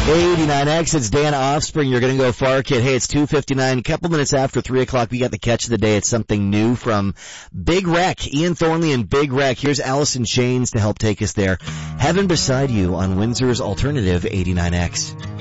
89X, it's Dan Offspring. You're going to go far, kid. Hey, it's 2:59. A couple minutes after 3 o'clock, we got the catch of the day. It's something new from Big Wreck. Ian Thornley and Big Wreck. Here's Allison Chains to help take us there. Heaven Beside You on Windsor's Alternative 89X.